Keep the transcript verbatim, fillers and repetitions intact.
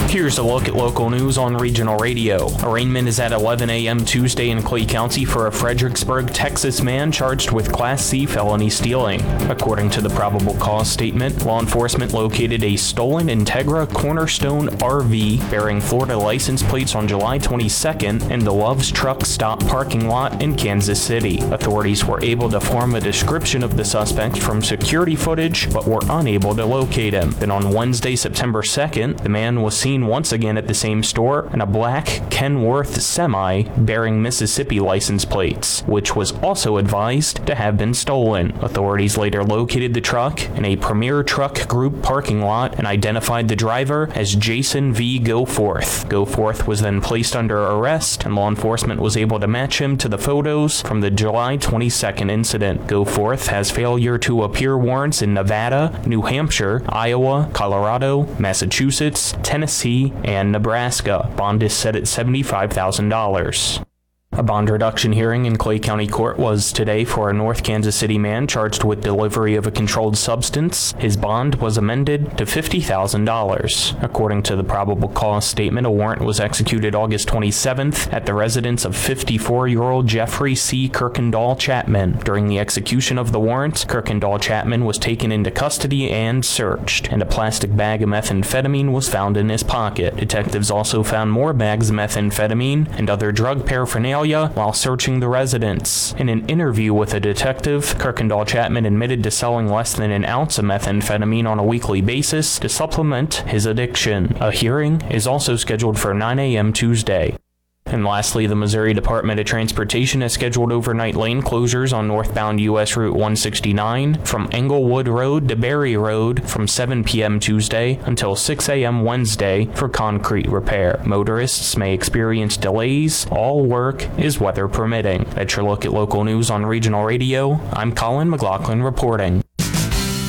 Here's a look at local news on Regional Radio. Arraignment is at eleven a m Tuesday in Clay County for a Fredericksburg, Texas man charged with Class C felony stealing. According to the probable cause statement, law enforcement located a stolen Integra Cornerstone R V bearing Florida license plates on July twenty-second in the Love's Truck Stop parking lot in Kansas City. Authorities were able to form a description of the suspect from security footage, but were unable to locate him. Then on Wednesday, September second, the man was seen once again at the same store in a black Kenworth semi bearing Mississippi license plates, which was also advised to have been stolen. Authorities later located the truck in a Premier Truck Group parking lot and identified the driver as Jason V. Goforth. Goforth was then placed under arrest, and law enforcement was able to match him to the photos from the July twenty-second incident. Goforth has failure to appear warrants in Nevada, New Hampshire, Iowa, Colorado, Massachusetts, Tennessee, and Nebraska. Bond is set at seventy-five thousand dollars. A bond reduction hearing in Clay County Court was today for a North Kansas City man charged with delivery of a controlled substance. His bond was amended to fifty thousand dollars. According to the probable cause statement, a warrant was executed August twenty-seventh at the residence of fifty-four-year-old Jeffrey C. Kirkendall Chapman. During the execution of the warrant, Kirkendall Chapman was taken into custody and searched, and a plastic bag of methamphetamine was found in his pocket. Detectives also found more bags of methamphetamine and other drug paraphernalia while searching the residence. In an interview with a detective, Kirkendall Chapman admitted to selling less than an ounce of methamphetamine on a weekly basis to supplement his addiction. A hearing is also scheduled for nine a m Tuesday. And lastly, the Missouri Department of Transportation has scheduled overnight lane closures on northbound U S Route one sixty-nine from Englewood Road to Berry Road from seven p m Tuesday until six a m Wednesday for concrete repair. Motorists may experience delays. All work is weather permitting. That's your look at local news on Regional Radio. I'm Colin McLaughlin reporting.